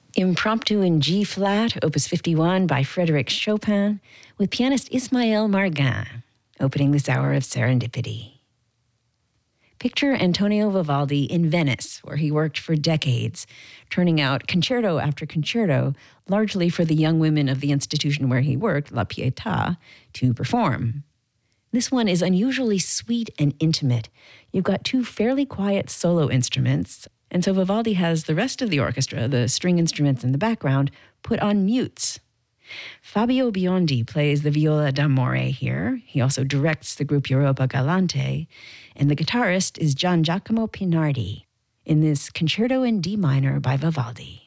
Impromptu in G-flat, opus 51 by Frédéric Chopin, with pianist Ismaël Margin, opening this hour of Serendipity. Picture Antonio Vivaldi in Venice, where he worked for decades, turning out concerto after concerto, largely for the young women of the institution where he worked, La Pietà, to perform. This one is unusually sweet and intimate. You've got two fairly quiet solo instruments, and so Vivaldi has the rest of the orchestra, the string instruments in the background, put on mutes. Fabio Biondi plays the viola d'amore here. He also directs the group Europa Galante, and the guitarist is Gian Giacomo Pinardi in this Concerto in D minor by Vivaldi.